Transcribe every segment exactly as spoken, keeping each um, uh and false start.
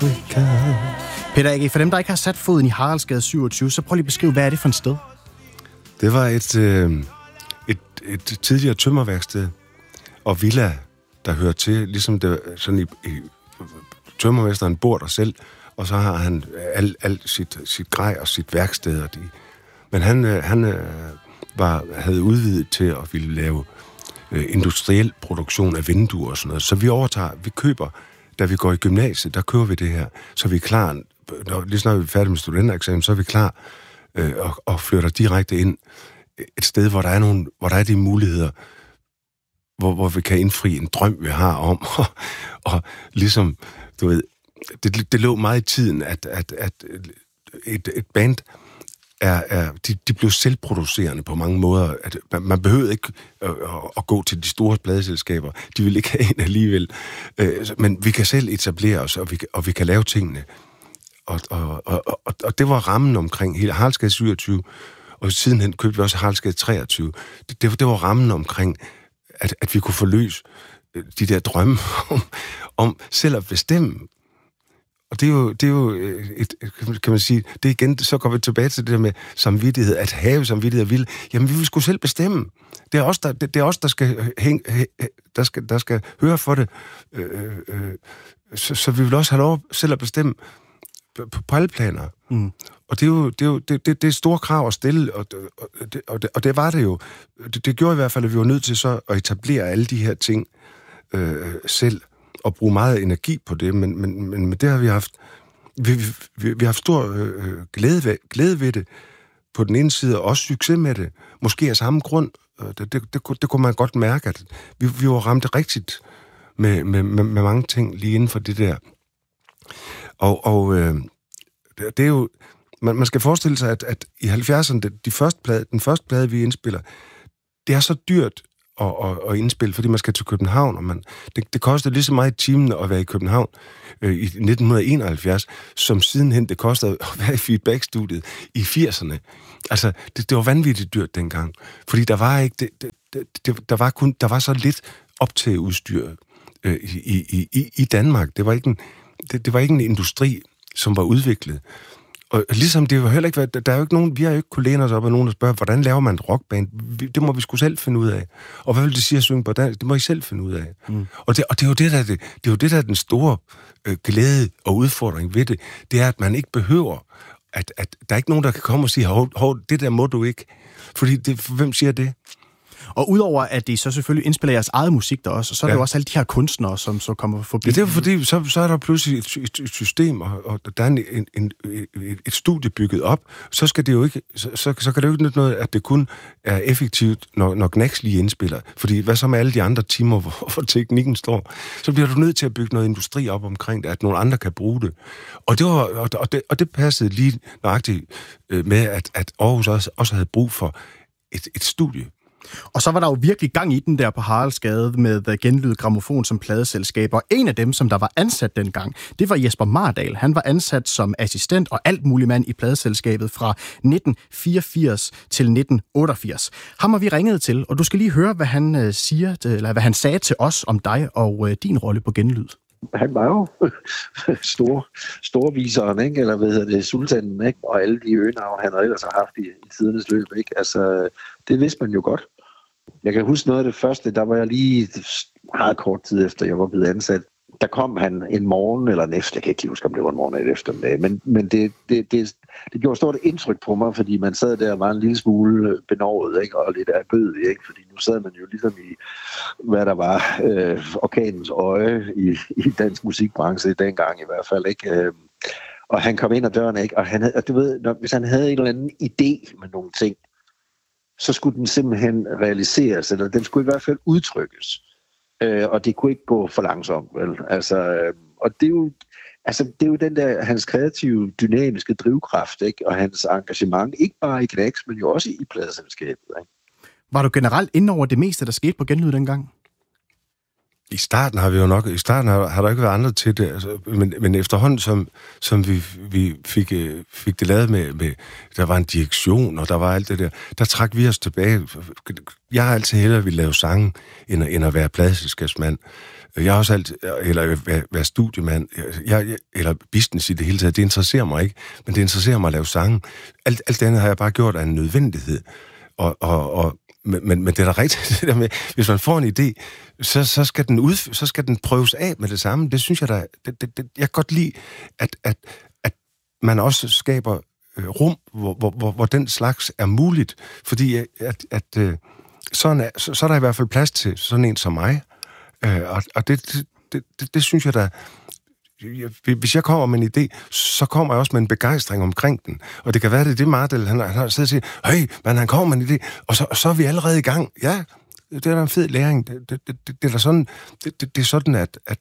Afrika. Peter A G, for dem, der ikke har sat foden i Haraldsgade syvogtyve, så prøv lige at beskrive, hvad er det for et sted? Det var et, øh, et, et tidligere tømmerværksted og villa, der hører til, ligesom det, sådan i, i tømmermesteren bor der selv, og så har han alt al sit, sit grej og sit værksted. Og de, men han, han var, havde udvidet til at ville lave øh, industriel produktion af vinduer og sådan noget. Så vi overtager, vi køber, da vi går i gymnasiet, der køber vi det her, så vi er klar, når, lige snart vi er færdige med studentereksamen, så er vi klar øh, og, og flytter direkte ind et sted, hvor der er, nogle, hvor der er de muligheder, hvor, hvor vi kan indfri en drøm, vi har om, og, og ligesom, du ved, det, det lå meget i tiden, at, at, at et, et band er, er de, de blev selvproducerende på mange måder. At man, man behøvede ikke at, at gå til de store pladeselskaber. De ville ikke have en alligevel. Men vi kan selv etablere os, og vi, og vi kan lave tingene. Og, og, og, og, og det var rammen omkring hele Haraldsgade syvogtyve, og sidenhen købte vi også Haraldsgade treogtyve. Det, det, det var rammen omkring, at, at vi kunne forløse de der drømme om, om selv at bestemme. Og det er jo, det er jo et, kan man sige, det er igen, så går vi tilbage til det der med samvittighed, at have samvittighed og vil. Jamen, vi vil sgu selv bestemme. Det er os, der, det, det er os, der skal, hænge, der skal, der skal høre for det. Øh, øh, så, så vi vil også have lov selv at bestemme på, på alle planer. Mm. Og det er jo, det er jo det, det, det er store krav at stille, og, og, det, og, det, og det var det jo. Det, det gjorde i hvert fald, at vi var nødt til så at etablere alle de her ting øh, selv, og bruge meget energi på det, men, men, men, men det har vi haft, vi, vi, vi har haft stor øh, glæde, ved, glæde ved det på den ene side, og også succes med det. Måske af samme grund. Det, det, det, det kunne man godt mærke, at vi, vi var ramt rigtigt med, med, med, med mange ting lige inden for det der. Og, og øh, det er jo, man, man skal forestille sig, at, at i halvfjerdserne, de første plade, den første plade, vi indspiller, det er så dyrt Og, og, og indspille, fordi man skal til København, og man, det, det kostede lige så meget i timen at være i København øh, i nitten enoghalvfjerds, som sidenhen det kostede at være i feedback-studiet i firserne. Altså, det, det var vanvittigt dyrt dengang, fordi der var ikke, det, det, det, der var kun, der var så lidt optageudstyr øh, i, i, i, i Danmark. Det var ikke en, det, det var ikke en industri, som var udviklet. Og ligesom det var heller ikke, der er jo ikke nogen, vi har jo ikke kunne læne os op af nogen, der spørger, hvordan laver man et rockband? Det må vi sgu selv finde ud af. Og hvad vil det sige at synge på dansk? Det må I selv finde ud af. Mm. Og, det, og det er jo det, der er det, det er jo det, der er den store øh, glæde og udfordring ved det. Det er, at man ikke behøver, at, at der er ikke nogen, der kan komme og sige, hov, hov, det der må du ikke. Fordi det, hvem siger det? Og udover at de så selvfølgelig indspiller jeres eget musik der også, så er ja. Der jo også alle de her kunstnere, som så kommer forbi. Ja, det er fordi, så, så er der pludselig et, et, et system, og, og der er en, en, en, et studie bygget op, så skal det jo ikke, så, så, så kan det jo ikke nytte noget, at det kun er effektivt, når, når Gnags lige indspiller. Fordi hvad så med alle de andre timer, hvor, hvor teknikken står? Så bliver du nødt til at bygge noget industri op omkring det, at nogle andre kan bruge det. Og det, var, og det, og det passede lige nøjagtigt med, at, at Aarhus også, også havde brug for et, et studie. Og så var der jo virkelig gang i den der på Haraldsgade med Genlyd Grammofon som pladeselskab, og en af dem, som der var ansat dengang, det var Jesper Mardal. Han var ansat som assistent og alt mulig mand i pladeselskabet fra nitten fireogfirs til nitten otteogfirs. Ham har vi ringet til, og du skal lige høre, hvad han siger, eller hvad han sagde til os om dig og din rolle på Genlyd. Han var jo stor, storviseren, ikke? Eller hvad hedder det, sultanen, ikke? Og alle de øgenavn, han ellers har haft i, i tidernes løb, ikke? Altså, det vidste man jo godt. Jeg kan huske noget af det første, der var jeg lige meget kort tid efter, jeg var blevet ansat. Der kom han en morgen, eller en efter, jeg kan ikke huske, om det var en morgen eller eftermiddag, men, men det, det, det, det gjorde stort indtryk på mig, fordi man sad der og var en lille smule benovet, ikke? Og lidt erbødig, ikke? Fordi nu sad man jo ligesom i, hvad der var, øh, orkanens øje i, i dansk musikbranche dengang i hvert fald, ikke? Øh, og han kom ind ad døren, ikke? Og han havde, og du ved, når, hvis han havde en eller anden idé med nogle ting, så skulle den simpelthen realiseres, eller den skulle i hvert fald udtrykkes. Øh, og det kunne ikke gå for langsomt, vel? Altså, øh, og det er jo, altså, det er jo den der, hans kreative, dynamiske drivkraft, ikke? Og hans engagement, ikke bare i Gnags, men jo også i pladeselskabet, ikke? Var du generelt inde over det meste, der skete på Genlyd dengang? I starten har vi jo nok, i starten har, har der ikke været andre til det, altså, men, men efterhånden, som, som vi, vi fik, fik det lavet med, med, der var en direktion, og der var alt det der, der trak vi os tilbage. Jeg har altid hellere ville lave sange, end, end at være pladeselskabsmand. Jeg har også altid, eller være, være studiemand, jeg, jeg, eller business i det hele taget, det interesserer mig ikke, men det interesserer mig at lave sange. Alt, alt det andet har jeg bare gjort af en nødvendighed, og, og, og Men, men, men det er da rigtigt, det der med, hvis man får en idé, så, så, skal den ud, så skal den prøves af med det samme. Det synes jeg da, det, det, det, jeg kan godt lide, at, at, at man også skaber øh, rum, hvor, hvor, hvor, hvor den slags er muligt. Fordi at, at, øh, sådan er, så, så er der i hvert fald plads til sådan en som mig. Øh, og og det, det, det, det, det synes jeg da, hvis jeg kommer med en idé, så kommer jeg også med en begejstring omkring den. Og det kan være, det er det, Mardel, han, han har siddet og sagt, hey, men han kommer med en idé, og så, og så er vi allerede i gang. Ja, det er da en fed læring. Det, det, det, det, det er sådan, det, det, det er sådan at, at,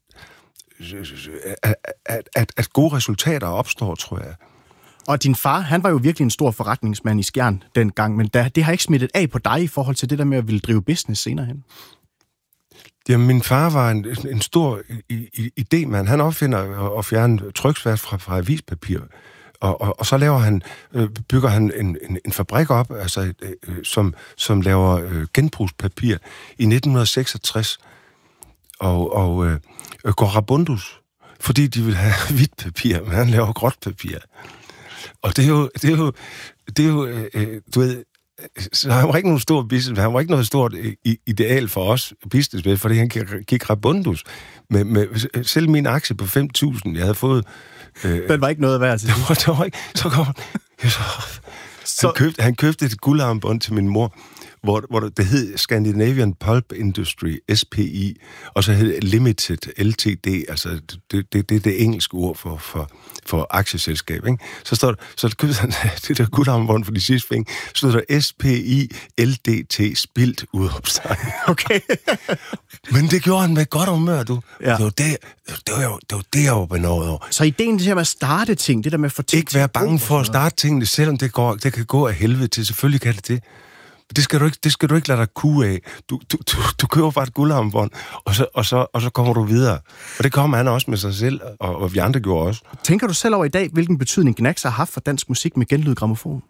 at, at, at gode resultater opstår, tror jeg. Og din far, han var jo virkelig en stor forretningsmand i Skjern dengang, men det har ikke smittet af på dig i forhold til det der med at ville drive business senere hen. Jamen, min far var en, en stor idémand. Han opfinder at fjerne tryksværk fra, fra avispapir. Og, og, og så laver han, øh, bygger han en, en, en fabrik op, altså, øh, som, som laver øh, genbrugspapir i nitten seksogtres. Og, og øh, går rabundus, fordi de vil have hvidt papir, men han laver gråt papir. Og det er jo, det er jo, det er jo øh, du ved, så han var ikke nogen stor business, han var ikke noget stort ideal for os business med, fordi han gik rabundus. Med, med, selv min aktie på fem tusind, jeg havde fået... Øh, Den var ikke noget værd til. Det var, det var ikke... Så kom han... Så... Han, købte, han købte et guldarmbånd til min mor, hvor, hvor det hed Scandinavian Pulp Industry, S P I, og så hed Limited, L T D, altså det, det, det er det engelske ord for, for, for aktieselskab, ikke? Så står der, så købte han det der guldarmbånd for de sidste penge, så stod der S P I L D T, spildt udopstegn. Okay. Men det gjorde han med godt humør, du. Ja. Det var det, det var jo det, var det jeg var benådet over. Så ideen til at starte ting, det der med at få ting ikke være bange for at starte tingene, selvom det, går, det kan gå af helvede til. Selvfølgelig kan det det. Det skal du ikke, det skal du ikke lade dig kue af. Du, du, du, du køber bare et guldarmbånd, og så, og, så, og så kommer du videre. Og det kommer han også med sig selv, og, og vi andre gjorde også. Tænker du selv over i dag, hvilken betydning Gnags har haft for dansk musik med Genlyd Grammofon?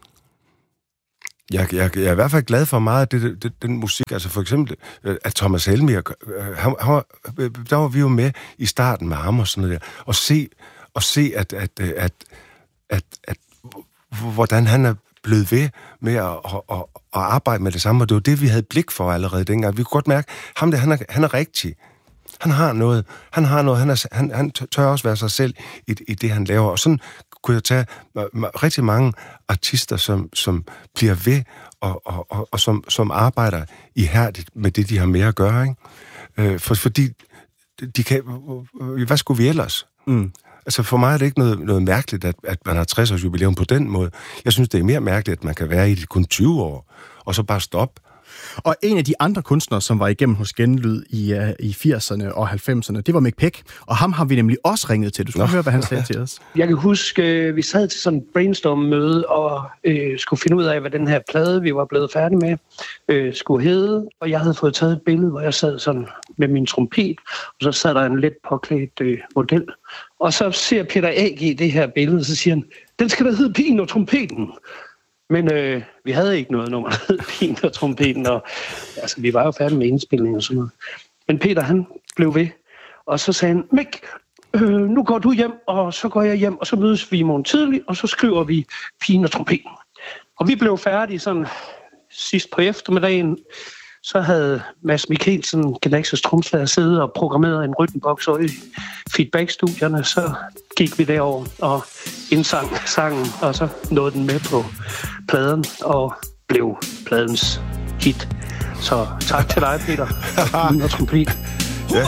Jeg, jeg, jeg er i hvert fald glad for meget af det, det, den musik. Altså for eksempel, at Thomas Helmig, han, han, der var vi jo med i starten med ham og sådan noget der. Og se, og se at, at, at, at, at, hvordan han er blevet ved med at, at, at, at arbejde med det samme. Og det var det, vi havde blik for allerede dengang. Vi kunne godt mærke, ham der, han er, han er rigtig. Han har noget. Han har noget. Han, er, han, han tør også være sig selv i, i det, han laver. Og sådan kunne jeg tage rigtig mange artister, som, som bliver ved og, og, og, og som, som arbejder ihærdigt med det, de har med at gøre. Ikke? For, fordi de kan... Hvad skulle vi ellers? Mm. Altså for mig er det ikke noget, noget mærkeligt, at, at man har tres års jubilæum på den måde. Jeg synes, det er mere mærkeligt, at man kan være i det kun tyve år, og så bare stoppe. Og en af de andre kunstnere, som var igennem hos Genlyd i, uh, i firserne og halvfemserne, det var Mick Peck, og ham har vi nemlig også ringet til. Du skal Nå. høre, hvad han sagde til os. Jeg kan huske, vi sad til sådan en brainstorm-møde og øh, skulle finde ud af, hvad den her plade, vi var blevet færdige med, øh, skulle hedde. Og jeg havde fået taget et billede, hvor jeg sad sådan med min trompet, og så sad der en let påklædt øh, model. Og så ser Peter A G det her billede, og så siger han, den skal da hedde Pigen og Trompeten. Men øh, vi havde ikke noget nummer, der hed Pigen og Trompeten, og altså, vi var jo færdige med indspilningen og sådan noget. Men Peter, han blev ved, og så sagde han, Mick, øh, nu går du hjem, og så går jeg hjem, og så mødes vi i morgen tidlig, og så skriver vi Pigen og Trompeten. Og vi blev færdige sådan sidst på eftermiddagen. Så havde Mads Mikkelsen, Gnags' tromslager, siddet og programmeret en rytmeboks i feedback-studierne. Så gik vi derover og indsang sangen, og så nåede den med på pladen og blev pladens hit. Så tak til dig, Peter. Og trompet.